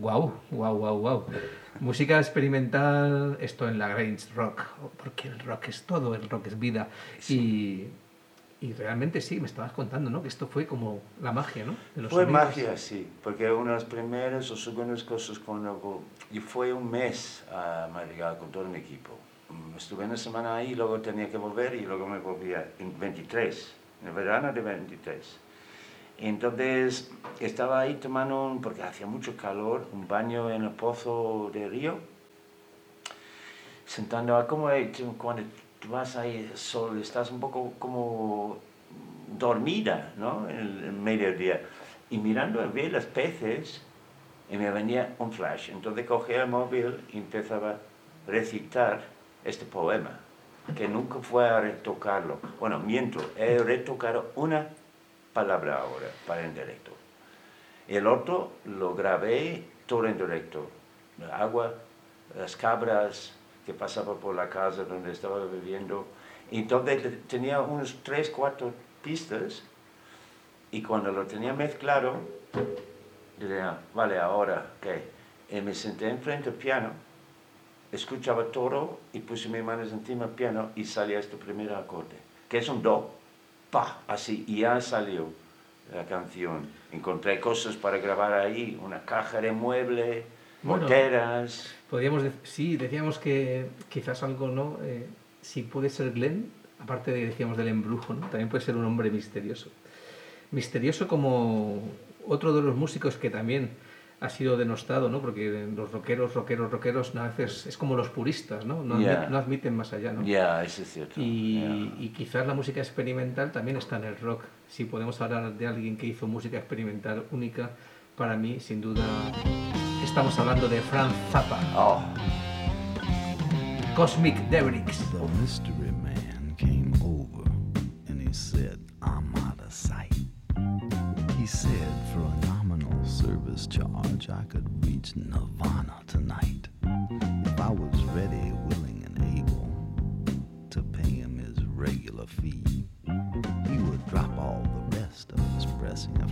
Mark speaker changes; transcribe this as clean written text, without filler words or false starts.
Speaker 1: Wow, wow, wow, wow. Música experimental, esto en la Grange Rock, porque el rock es todo, el rock es vida.
Speaker 2: Sí.
Speaker 1: Y realmente sí, me estabas contando, ¿no? Que esto fue como la magia, ¿no? De los
Speaker 2: Fue
Speaker 1: sonidos.
Speaker 2: magia, sí, porque una de las primeras o segundas cosas cuando yo fui un mes a Madrigal con todo mi equipo. Estuve una semana ahí, luego tenía que volver y luego me volvía en 23, en el verano de 23. Entonces estaba ahí tomando, porque hacía mucho calor, un baño en el pozo de río, sentando, como cuando tú vas ahí al sol, estás un poco como dormida, ¿no? En el mediodía. Y mirando a ver los peces, y me venía un flash. Entonces cogí el móvil y empezaba a recitar este poema, que nunca fue a retocarlo. Bueno, miento, he retocado una palabra ahora para en directo. El otro lo grabé todo en directo. El agua, las cabras que pasaban por la casa donde estaba viviendo. Entonces tenía unos 3, 4 pistas y cuando lo tenía mezclado, diría, vale, ahora, ¿qué? Y me senté enfrente del piano, escuchaba todo y puse mis manos encima del piano y salía este primer acorde, que es un do, pa, así, y ya salió la canción. Encontré cosas para grabar ahí, una caja de mueble,
Speaker 1: Bueno,
Speaker 2: goteras.
Speaker 1: sí, decíamos que quizás algo, ¿no? Si puede ser Glenn, aparte de, decíamos, del embrujo, ¿no? También puede ser un hombre misterioso. Misterioso como otro de los músicos que también ha sido denostado, ¿no? Porque los rockeros, a veces es como los puristas, ¿no? No admiten más allá, ¿no?
Speaker 2: Eso es cierto.
Speaker 1: Y quizás la música experimental también está en el rock. Si podemos hablar de alguien que hizo música experimental única, para mí, sin duda, estamos hablando de Frank Zappa.
Speaker 2: Oh.
Speaker 1: Cosmic Devrix.
Speaker 3: The mystery man came over and he said, I'm out of sight. He said for a nominal service charge I could reach Nirvana tonight. If I was ready, willing and able to pay him his regular fee, he would drop all the rest of his pressing